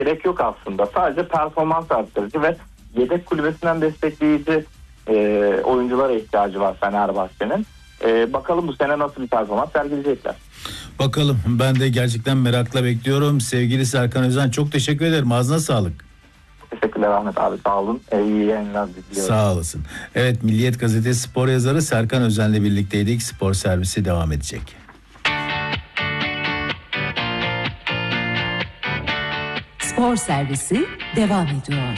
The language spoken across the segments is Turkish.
gerek yok aslında. Sadece performans arttırıcı ve yedek kulübesinden destekleyici oyunculara ihtiyacı var Fenerbahçe'nin. Bakalım bu sene nasıl bir performans sergileyecekler. Bakalım, ben de gerçekten merakla bekliyorum. Sevgili Serkan Özen, çok teşekkür ederim. Ağzına sağlık. Teşekkürler Ahmet abi, sağ olun. İyi yayınlar diliyorum. Sağ olasın. Evet, Milliyet Gazetesi spor yazarı Serkan Özen'le birlikteydik. Spor servisi devam edecek. Spor servisi devam ediyor.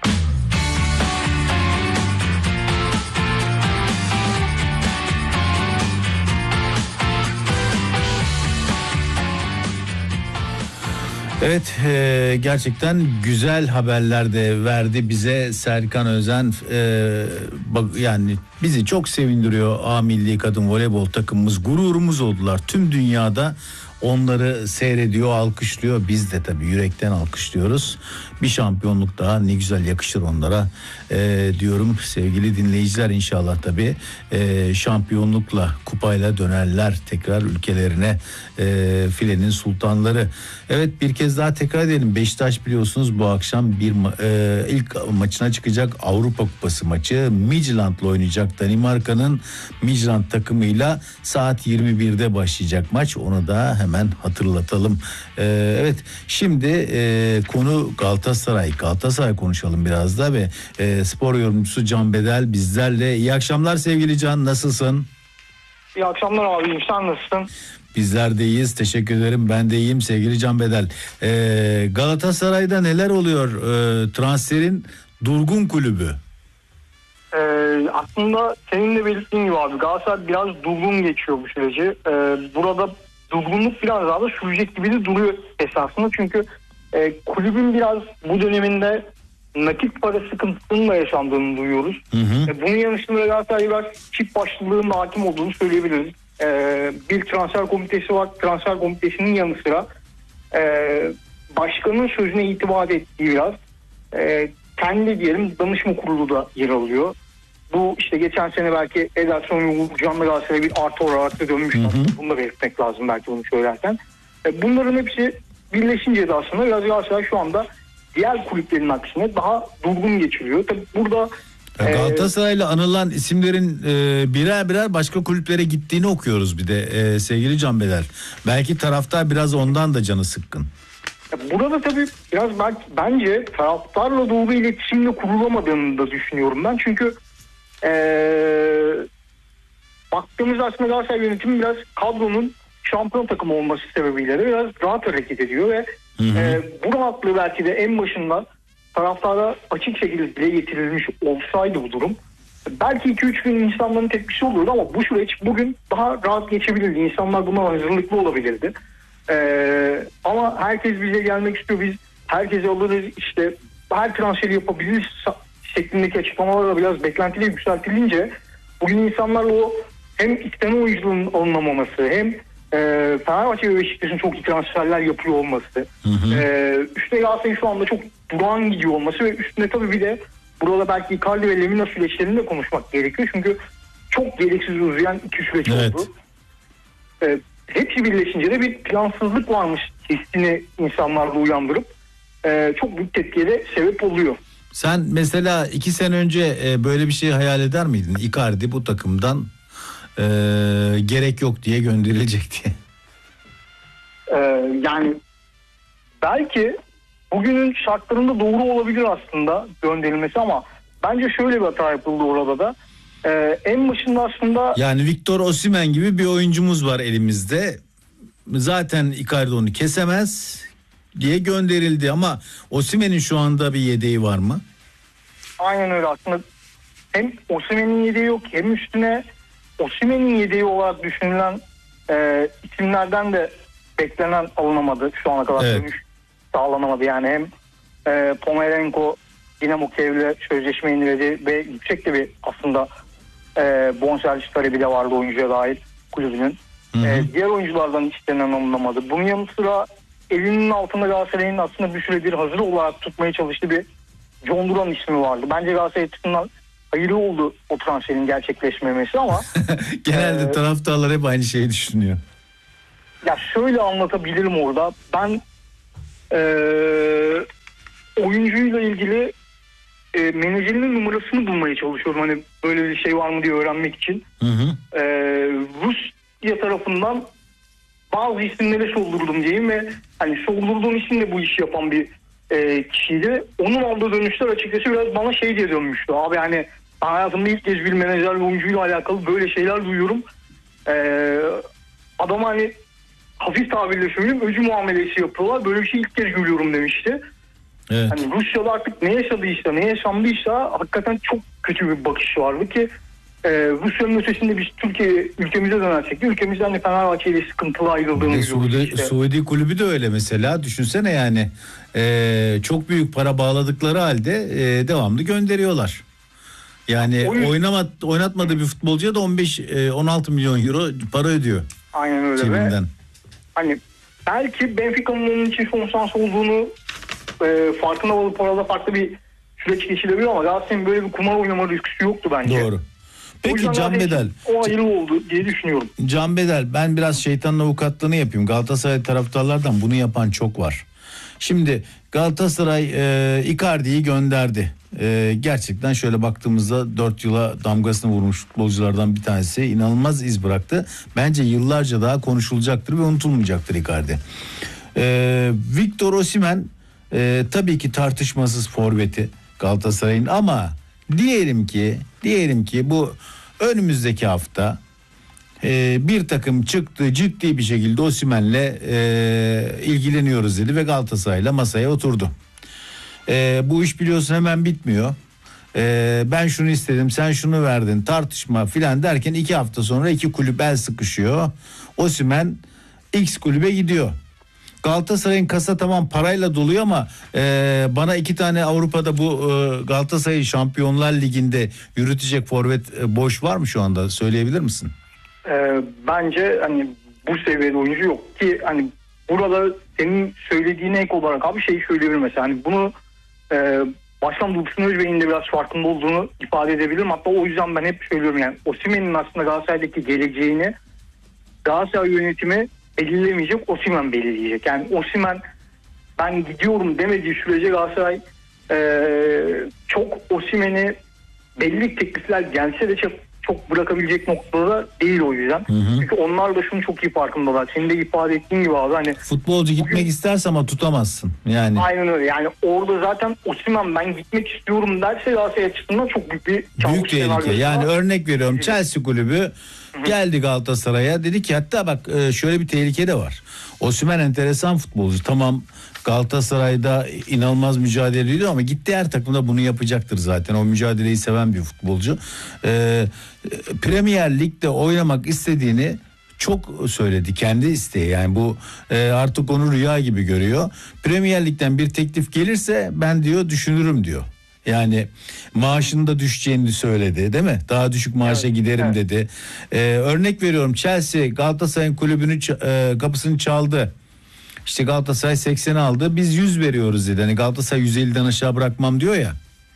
Evet, gerçekten güzel haberler de verdi bize Serkan Özen. Yani bizi çok sevindiriyor. A Milli Kadın Voleybol takımımız, gururumuz oldular. Tüm dünyada onları seyrediyor, alkışlıyor. Biz de tabii yürekten alkışlıyoruz. Bir şampiyonluk daha ne güzel yakışır onlara diyorum sevgili dinleyiciler. İnşallah tabii şampiyonlukla, kupayla dönerler tekrar ülkelerine, filenin sultanları. Evet, bir kez daha tekrar edelim. Beşiktaş biliyorsunuz bu akşam ilk maçına çıkacak, Avrupa Kupası maçı. Midtjylland'la oynayacak. Danimarka'nın Midtjylland takımıyla saat 21'de başlayacak maç. Onu da hemen hatırlatalım. Evet, şimdi konu Galatasaray konuşalım biraz da ve spor yorumcusu Can Bedel bizlerle. İyi akşamlar sevgili Can, nasılsın? İyi akşamlar abi, sen nasılsın? Bizler de iyiyiz, teşekkür ederim. Ben de iyiyim sevgili Can Bedel. Galatasaray'da neler oluyor? Transferin durgun kulübü. Aslında senin de belirttiğin gibi abi, Galatasaray biraz durgun geçiyor bu süreci. Burada durgunluk biraz daha da sürecek gibi de duruyor esasında. Çünkü kulübün biraz bu döneminde nakit para sıkıntısının da yaşandığını duyuyoruz. Bunun yanı sıra Galatasaray biraz çift başlılığın hakim olduğunu söyleyebiliriz. Bir transfer komitesi var. Transfer komitesinin yanı sıra başkanın sözüne itibar ettiği biraz kendi diyelim danışma kurulu da yer alıyor. Bu işte geçen sene belki Ederson Uğurcan'la Galatasaray'a bir artı olarak da dönmüş. Bunu da belirtmek lazım belki bunu söylerken. Bunların hepsi birleşince de aslında biraz Galatasaray şu anda diğer kulüplerin aksine daha durgun geçiriyor. Tabii burada Galatasaray'la anılan isimlerin birer birer başka kulüplere gittiğini okuyoruz bir de sevgili Can Bedel. Belki taraftar biraz ondan da canı sıkkın. Burada tabii biraz bence taraftarla doğru iletişimle kurulamadığını da düşünüyorum ben. Çünkü baktığımızda aslında Galatasaray yönetimi biraz kadronun şampiyon takımı olması sebebiyle de biraz rahat hareket ediyor ve bu rahatlığı belki de en başında taraftara açık şekilde dile getirilmiş olsaydı bu durum belki 2-3 gün insanların tepkisi olurdu ama bu süreç bugün daha rahat geçebilirdi. İnsanlar buna hazırlıklı olabilirdi. Ama herkes bize gelmek istiyor, biz herkese alırız, işte her transferi yapabiliriz şeklindeki açıklamalarla biraz beklentiyle yükseltilince bugün insanlarla o hem istenen oyunculuğun alınamaması hem Fenerbahçe ve Beşiktaş'ın çok iyi transferler yapıyor olması, üstüne Galatasaray'ın şu anda çok durağan gidiyor olması ve üstüne tabii bir de burada belki Icardi ve Lemina süreçlerini de konuşmak gerekiyor. Çünkü çok gereksiz uzayan iki süreç oldu. Hepsi birleşince de bir plansızlık varmış hissini insanlarda uyandırıp çok büyük tepkiye de sebep oluyor. Sen mesela 2 sene önce böyle bir şey hayal eder miydin? Icardi bu takımdan gerek yok diye gönderilecek diye. Yani belki bugünün şartlarında doğru olabilir aslında gönderilmesi ama bence şöyle bir hata yapıldı orada da. En başında aslında... Yani Victor Osimhen gibi bir oyuncumuz var elimizde. Zaten Icardi onu kesemez diye gönderildi ama Osimhen'in şu anda bir yedeği var mı? Aynen öyle aslında. Hem Osimhen'in yedeği yok hem üstüne Osimhen'in yedeği olarak düşünülen isimlerden de beklenen alınamadı. Şu ana kadar dönüş sağlanamadı. Yani hem Pomerenko Dinamo Kiev'le sözleşme indirdi ve yüksek de bir aslında bonservis talebi de vardı oyuncuya dair kulübünün. Diğer oyunculardan istenen alınamadı. Bunun yanı sıra elinin altında Galatasaray'ın aslında bir süredir hazır olarak tutmaya çalıştığı bir John Duran ismi vardı. Bence Galatasaray açısından hayırlı oldu o transferin gerçekleşmemesi ama genelde taraftarlar hep aynı şeyi düşünüyor. Ya şöyle anlatabilirim orada. Ben oyuncuyla ilgili menajerinin numarasını bulmaya çalışıyorum. Hani böyle bir şey var mı diye öğrenmek için. Rusya tarafından bazı isimlere soldurdum diyeyim ve hani soldurduğum isim de bu işi yapan bir kişiydi. Onun aldığı dönüşler açıkçası biraz bana şey diye dönmüştü. Abi hani hayatımda ilk kez bir menajer ve oyuncuyla alakalı böyle şeyler duyuyorum. Adam hani hafif tabirle söyleyeyim öcü muamelesi yapıyorlar. Böyle bir şey ilk kez görüyorum demişti. Evet. Hani Rusya'da artık ne yaşadıysa, ne yaşandıysa hakikaten çok kötü bir bakış vardı ki Rusya'nın ötesinde biz Türkiye ülkemize dönersek de ülkemizden hani Fenerbahçe ile sıkıntılı ayrıldığını görüyoruz işte. Suudi kulübü de öyle mesela. Düşünsene yani çok büyük para bağladıkları halde devamlı gönderiyorlar. Yani oynatmadığı bir futbolcuya da 15-16 milyon euro para ödüyor. Aynen öyle. Cebinden. Ve hani belki Benfica'nın onun için son şans olduğunu farkında olup orada farklı bir süreç geçilebilir ama Galatasaray'ın böyle bir kumar oynama riski yoktu bence. Doğru. Peki Can Bedel. O ayrı oldu diye düşünüyorum. Can Bedel, ben biraz şeytanın avukatlığını yapayım. Galatasaray taraftarlardan bunu yapan çok var. Şimdi Galatasaray Icardi'yi gönderdi. Gerçekten şöyle baktığımızda 4 yıla damgasını vurmuş futbolculardan bir tanesi, inanılmaz iz bıraktı. Bence yıllarca daha konuşulacaktır ve unutulmayacaktır Icardi. Victor Osimhen tabii ki tartışmasız forveti Galatasaray'ın ama diyelim ki bu önümüzdeki hafta bir takım çıktı ciddi bir şekilde Osimhen'le ilgileniyoruz dedi ve Galatasaray'la masaya oturdu. Bu iş biliyorsun hemen bitmiyor. Ben şunu istedim, sen şunu verdin, tartışma filan derken 2 hafta sonra 2 kulüp el sıkışıyor. Osimhen X kulübe gidiyor. Galatasaray'ın kasa tamam parayla doluyor ama bana 2 tane Avrupa'da bu Galatasaray Şampiyonlar Ligi'nde yürütecek forvet boş var mı şu anda, söyleyebilir misin? Bence hani bu seviyede oyuncu yok ki hani burada senin söylediğine ek olarak abi şey söyleyebilirim mesela hani bunu başkan Dursun Özbey'in de biraz farkında olduğunu ifade edebilirim. Hatta o yüzden ben hep söylüyorum yani Osimhen'in aslında Galatasaray'daki geleceğini Galatasaray yönetimi belirlemeyecek, Osimhen belirleyecek. Yani Osimhen ben gidiyorum demediği sürece Galatasaray çok Osimhen'i belli teklifler gelse de çok bırakabilecek noktada değil o yüzden. Çünkü onlar da şunu çok iyi farkındalar. Senin de ifade ettiğin gibi abi hani futbolcu gitmek isterse ama tutamazsın. Yani. Aynen öyle. Yani orada zaten Osimhen ben gitmek istiyorum derse Galatasaray açısından çok büyük bir büyük tehlike. Yani örnek veriyorum Chelsea kulübü geldi Galatasaray'a, dedi ki hatta bak şöyle bir tehlike de var. Osimhen enteresan futbolcu. Tamam Galatasaray'da inanılmaz mücadele ediyor ama gitti her takımda bunu yapacaktır zaten. O mücadeleyi seven bir futbolcu. Premier Lig'de oynamak istediğini çok söyledi, kendi isteği. Yani bu artık onu rüya gibi görüyor. Premier Lig'den bir teklif gelirse ben diyor düşünürüm diyor. Yani maaşının da düşeceğini söyledi, değil mi? Daha düşük maaşa giderim dedi. Örnek veriyorum Chelsea Galatasaray'ın kulübünün kapısını çaldı. İşte Galatasaray 80 aldı. Biz 100 veriyoruz dedi. Hani Galatasaray 150'den aşağı bırakmam diyor ya.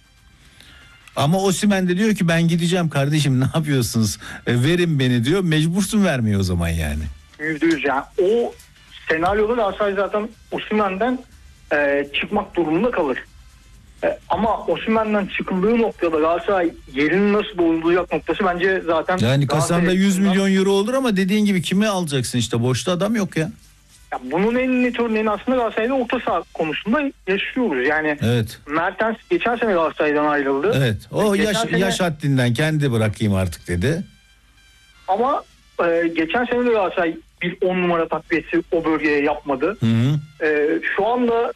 Ama Osimhen de diyor ki ben gideceğim kardeşim, ne yapıyorsunuz? Verin beni diyor. Mecbursun vermeye o zaman yani. %100 yani. O senaryoda Galatasaray zaten Osimhen'den çıkmak durumunda kalır. Ama Osimhen'den çıkıldığı noktada Galatasaray yerini nasıl dolduracak noktası bence zaten... Yani kasanda 100 milyon euro olur ama dediğin gibi kimi alacaksın işte, boşta adam yok ya. Ya bunun en net örneğini aslında Galatasaray'da orta saha konusunda yaşıyoruz. Yani evet. Mertens geçen sene Galatasaray'dan ayrıldı. Evet. O yaş haddinden kendi bırakayım artık dedi. Ama geçen sene de Galatasaray bir 10 numara takviyesi o bölgeye yapmadı. Şu anda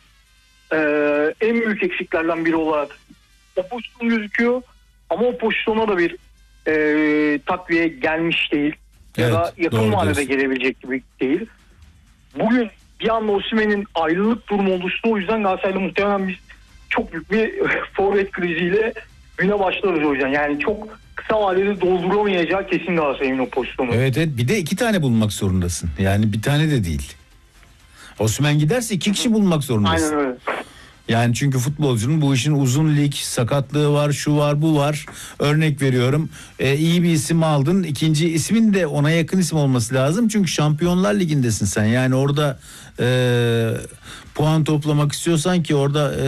en büyük eksiklerden biri olarak o pozisyon gözüküyor. Ama o pozisyona da bir takviye gelmiş değil. Ya da yakın vadede gelebilecek gibi değil. Bugün bir anda Osimhen'in ayrılık durumu oluştu. O yüzden Galatasaray'da muhtemelen biz çok büyük bir forvet kriziyle güne başlarız o yüzden. Yani çok kısa vadede dolduramayacağı kesin Galatasaray'ın o pozisyonu. Evet bir de 2 tane bulmak zorundasın. Yani bir tane de değil. Osimhen giderse 2 kişi bulmak zorundasın. Aynen öyle. Yani çünkü futbolcunun bu işin uzun lig, sakatlığı var, şu var, bu var. Örnek veriyorum. İyi bir isim aldın. İkinci ismin de ona yakın isim olması lazım. Çünkü Şampiyonlar Ligi'ndesin sen. Yani orada puan toplamak istiyorsan ki orada